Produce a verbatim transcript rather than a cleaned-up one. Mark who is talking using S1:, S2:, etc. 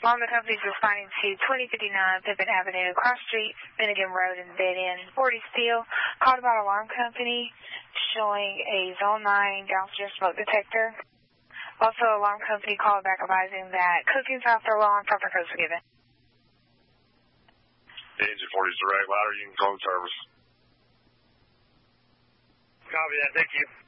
S1: Along the company's responding to twenty fifty-nine Pippin Avenue, Cross Street, Finnegan Road, and Dead End. forty Steel called about alarm company showing a Zone nine downstairs smoke detector. Also, alarm company called back advising that cooking's off their lawn, proper codes were given.
S2: Engine forty's direct ladder, you can close service.
S3: Copy that, thank you.